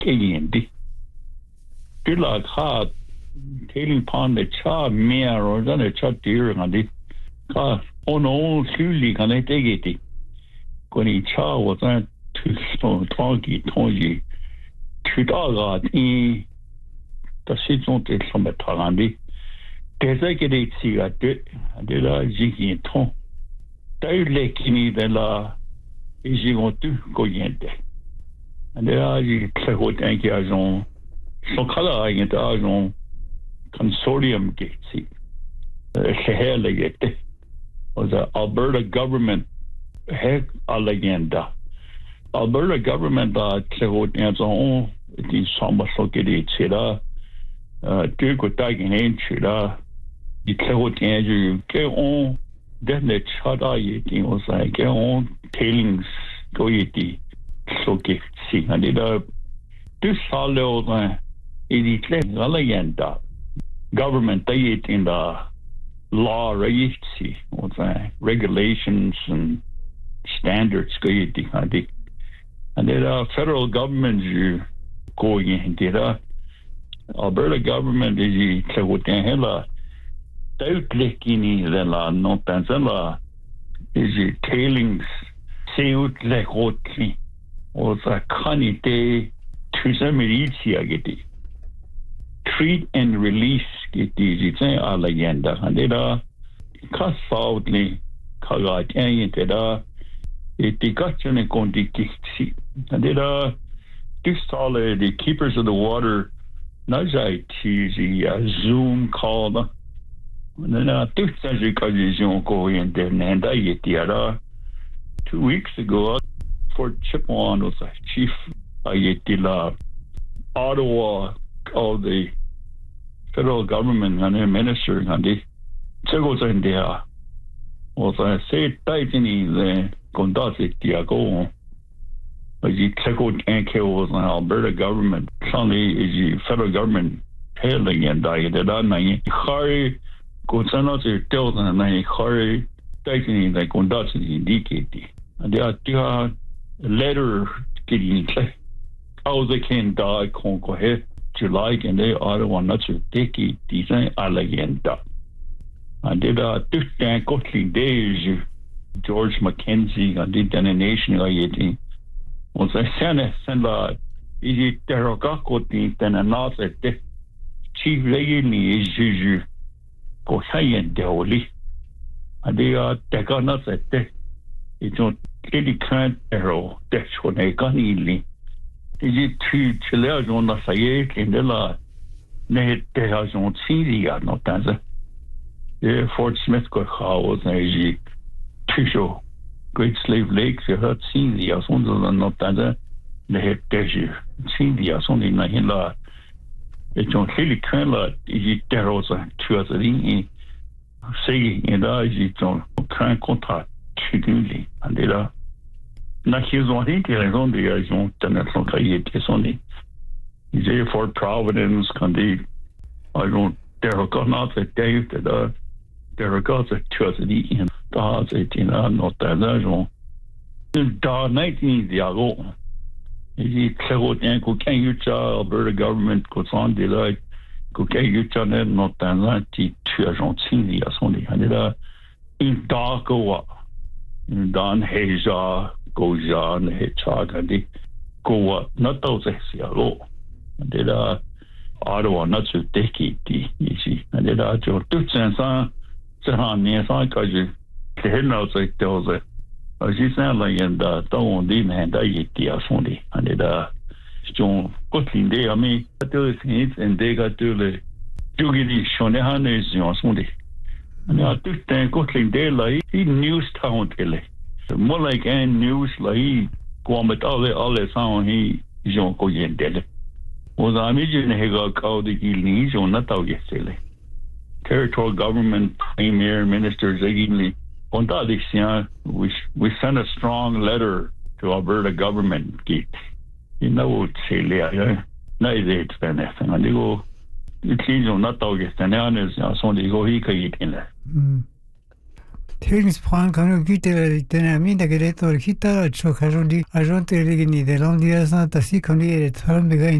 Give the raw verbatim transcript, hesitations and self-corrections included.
keyendi tila kha tailing pond the cha mea or then a cha deer ngandi ka ono suli kana tegeti koni cha was that to stone tongi tongi tudaga i ta siton te sommet tarandi desa kede siga de de la jigi ton dai lekini de la ijigontu koyente and there are you très thank you agent son kala agent agent consortium gate c'est was the Alberta government heck allegenda Alberta government a très haut en die sommes located là deux côtés gagnent là die très haut en que on dernier chata yeti was like on tailings go yeti so que si and it uh this salo uh it is allegenda government they in the law right see what's that regulations and standards go yeti and it uh federal government you going into the Alberta government is the what the hell uitlegging de la notanzala is it tailings se utlegotli or the kanite tusamiritia geti treat and release geti it's a legenda and it uh kasaudli kaga tayente da it gachane kondikisi and it uh this all the keepers of the water najai tzi zoom call na tu saji kajijon ko in the nanda yetiara two weeks ago Fort Chipewyan was a chief ayetila Ottawa all the federal government and the minister and the segos in there was a say tightly the conduct tiago but the sego and was an Alberta government suddenly is the federal government hailing and died that I hurry Gonzalo se tells na hurry taking the conduct indicate and there are a letter getting how they can die conco July and they are one not to take it design allegenda and did a different costly days George Mackenzie and did the nation ayeti was a senate senda is it derogako then another chief legally is juju go sayen deoli and they are tagana sette it's not really can't error that's what they can easily is it to chile on the sayet in the la ne te has on Syria not as the Fort Smith go house as Tisho Great Slave Lake you heard Syria on the not as ne te Syria on in la it's on really kind of is it there also to us in say and I is on kind contact to do and they are not his one thing on the is on the cahier is only is there for Providence can they I don't there are not a day that there are got to us in the eighteen not that the nineteen diago is it clear and go can you Alberta government goes on the like go can you channel not that ti tu Argentine à son and là in dark go dan heja go jan hecha gadi go not those sialo and là Ottawa not to take it ici and là jo tout ça ça han ne ça que je c'est là c'est those je sens là il y a dans des mains d'ayeti à son lit and là John Kotlinde a mis tous les and they got to le jugili shone hanes en son lit and là tout un Kotlinde là il news town tele more like a news là il comme all les all les sang il Jean Koyendele was a major hega called the Gilnis on not out yesterday territorial government premier ministers again on that we we sent a strong letter to Alberta government gate you know say yeah no it's been nothing and they go it's on not out yesterday and is on the go he can in there Things Pan Kanu Kita Tenamina Geretor Kita Chokarudi, Ajonte Regini, the Londias, Tasi Koni, Taramega